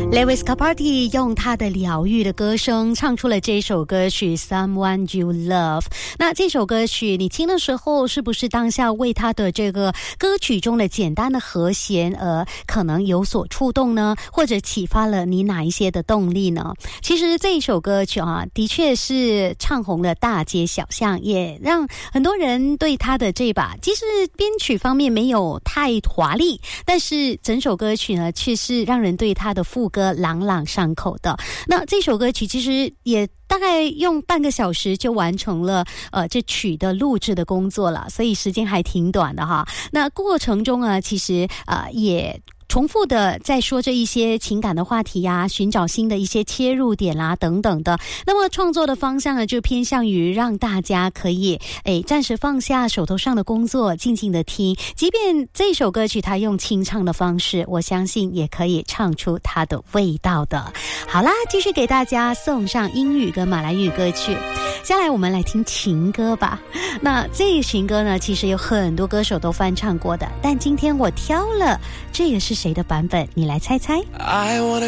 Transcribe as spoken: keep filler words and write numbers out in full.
Lewis Capaldi 用他的疗愈的歌声唱出了这首歌曲 Someone You Love。 那这首歌曲你听的时候，是不是当下为他的这个歌曲中的简单的和弦而可能有所触动呢？或者启发了你哪一些的动力呢？其实这一首歌曲啊，的确是唱红了大街小巷，也让很多人对他的这把，其实编曲方面没有太华丽，但是整首歌曲呢却是让人对他的副歌朗朗上口的。那这首歌曲其实也大概用半个小时就完成了呃这曲的录制的工作了，所以时间还挺短的哈。那过程中啊，其实呃也重复的在说这一些情感的话题呀、啊，寻找新的一些切入点啦、啊、等等的。那么创作的方向呢，就偏向于让大家可以诶暂时放下手头上的工作，静静的听。即便这首歌曲它用清唱的方式，我相信也可以唱出它的味道的。好啦，继续给大家送上英语跟马来语歌曲。接下来我们来听情歌吧。那这个情歌呢，其实有很多歌手都翻唱过的，但今天我挑了这个是谁的版本？你来猜猜。 I wanna